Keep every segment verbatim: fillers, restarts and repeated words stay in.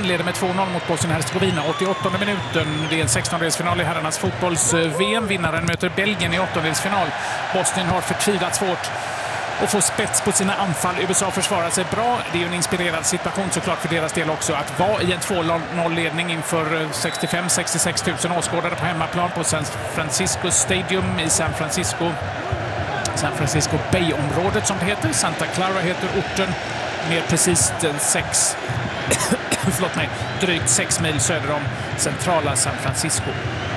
leder med två noll mot Bosnien-Hercegovina. åttioåttonde minuten. Det är en sextondelsfinal i herrarnas fotbolls-V M. Vinnaren möter Belgien i åttondelsfinal. Bosnien har förtvivlat svårt och få spets på sina anfall. U S A försvarar sig bra. Det är ju en inspirerad situation såklart för deras del också. Att vara i en två noll-ledning inför sextiofem till sextiosex tusen åskådare på hemmaplan på San Francisco Stadium i San Francisco. San Francisco Bay-området som det heter. Santa Clara heter orten. Mer precis sex, förlåt mig, drygt sex mil söder om centrala San Francisco.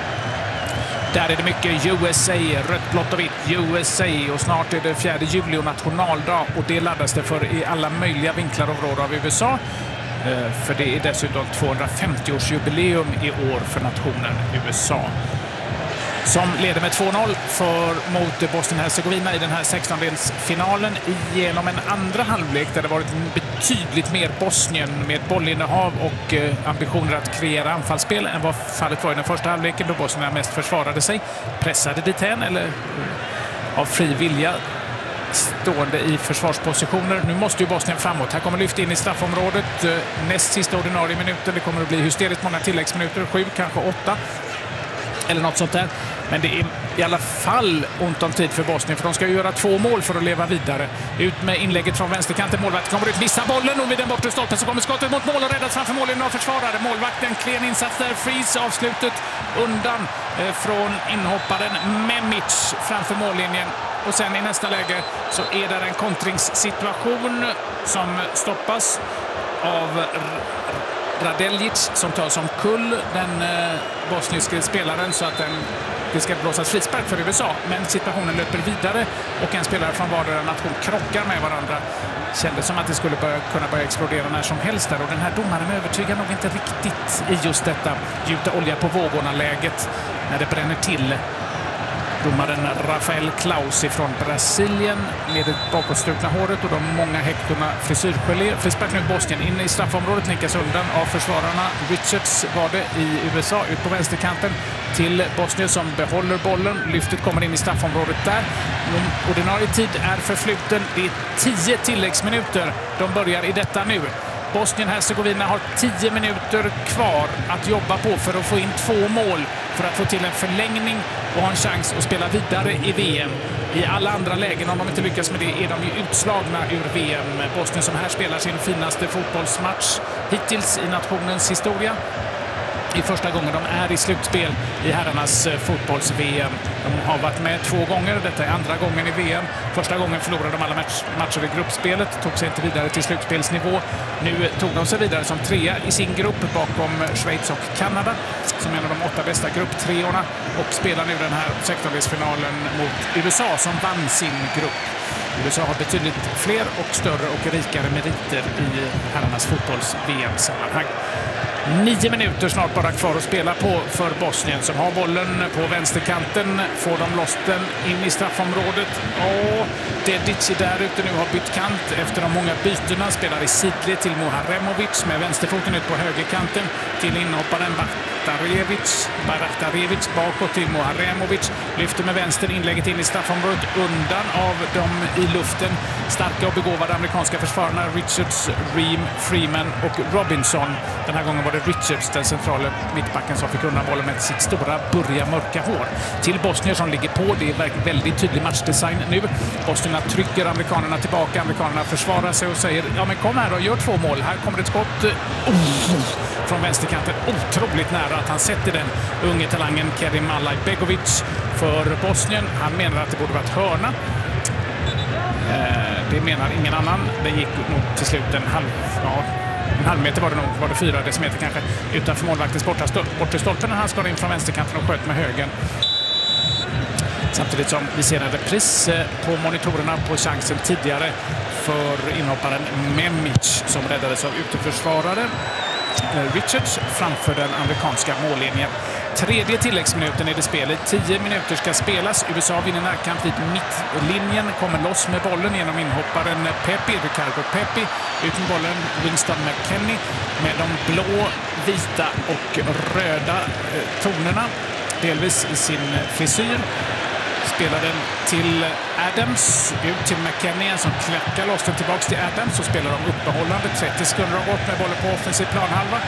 Där är det mycket U S A, rött, blått och vitt, U S A, och snart är det fjärde juli och nationaldag, och det laddas det för i alla möjliga vinklar och vrår av U S A. För det är dessutom tvåhundrafemtioårsjubileum i år för nationen U S A. Som leder med två noll för mot Bosnien-Hercegovina i den här sextondelsfinalen genom en andra halvlek där det varit betydligt mer Bosnien med bollinnehav och eh, ambitioner att kreera anfallsspel än vad fallet var i den första halvleken, då Bosnien mest försvarade sig, pressade dithän eller eh, av fri vilja stående i försvarspositioner. Nu måste ju Bosnien framåt. Här kommer lyft in i straffområdet. Eh, näst sista ordinarie minuten. Det kommer att bli hysteriskt många tilläggsminuter, sju, kanske åtta. Eller något sånt där. Men det är i alla fall ont om tid för Bosnien, för de ska ju göra två mål för att leva vidare. Ut med inlägget från vänsterkanten. Målvakten kommer ut, missar bollen, och vid den bortre stolpen så kommer skottet mot mål och räddas framför målen av försvarare. Målvakten, klen insats där. Freeze, avslutet undan eh, från inhopparen Memic framför mållinjen. Och sen i nästa läge så är det en kontringssituation som stoppas av Radeljic som tar som kull den eh, bosniska spelaren så att den, det ska blåsas frispark för U S A. Men situationen löper vidare och en spelare från vardera nation krockar med varandra. Kändes som att det skulle börja, kunna börja explodera när som helst där. Och den här domaren övertygar nog inte riktigt i just detta gjuta olja på vågorna-läget när det bränner till. Domaren Rafael Klaus från Brasilien med det bakåtstrukna håret och de många hektorna frisyrgelé. Frispark nu Bosnien in i straffområdet, nickas undan av försvararna. Richards var det i U S A, ut på vänsterkanten till Bosnien som behåller bollen. Lyftet kommer in i straffområdet där. Ordinarie tid är förfluten. Det är tio tilläggsminuter. De börjar i detta nu. Bosnien-Hercegovina har tio minuter kvar att jobba på för att få in två mål för att få till en förlängning och ha en chans att spela vidare i V M. I alla andra lägen, om de inte lyckas med det, är de ju utslagna ur V M. Bosnien som här spelar sin finaste fotbollsmatch hittills i nationens historia. I första gången de är i slutspel i herrarnas fotbolls-V M. De har varit med två gånger. Detta är andra gången i V M. Första gången förlorade de alla match matcher i gruppspelet. Tog sig inte vidare till slutspelsnivå. Nu tog de sig vidare som trea i sin grupp bakom Schweiz och Kanada som en av de åtta bästa grupptreorna och spelar nu den här sextondelsfinalen mot U S A som vann sin grupp. U S A har betydligt fler och större och rikare meriter i herrarnas fotbolls-V M-sammanhang. Nio minuter snart bara kvar att spela på för Bosnien som har bollen på vänsterkanten. Får de loss den in i straffområdet. Och Dedic där ute nu har bytt kant efter de många bytena. Spelar i sidled till Muharemovic med vänsterfoten ut på högerkanten till inhopparen Bakhtarevic. Bakhtarevic bakåt till Muharemovic. Lyfter med vänster inlägget in i straffområdet undan av dem i luften. Starka och begåvade amerikanska försvararna Richards, Ream, Freeman och Robinson. Den här gången var det Richards, den centrala mittbacken, som fick undan bollen med sitt stora, burriga, mörka hår. Till Bosnien som ligger på. Det är väldigt tydlig matchdesign nu. Bosnierna trycker amerikanerna tillbaka. Amerikanerna försvarar sig och säger ja men kom här och gör två mål. Här kommer ett skott oh, från vänsterkanten. Otroligt nära att han sätter den. Unge talangen Kerim Alajbegovic för Bosnien. Han menar att det borde varit hörna. Eh, det menar ingen annan. Det gick nog till slut en halv... Ja, en halv meter var det nog, var det fyra decimeter kanske, utanför målvaktens bortre stolpen när han skar in från vänsterkanten och sköt med högen. Samtidigt som vi ser en repris på monitorerna på chansen tidigare för inhopparen Memic som räddades av uteförsvarare Richards framför den amerikanska mållinjen. Tredje tilläggsminuten i det spelet. Tio minuter ska spelas. U S A vinner närkamp vid mittlinjen. Kommer loss med bollen genom inhopparen Pepi, Ricardo Pepi. Ut med bollen Winston McKennie med de blå, vita och röda tonerna. Delvis i sin frisyr. Spelar den till Adams, ut till McKennie som klackar loss den tillbaka till Adams och spelar de uppehållande. trettio sekunder har gått med bollen på offensiv planhalva.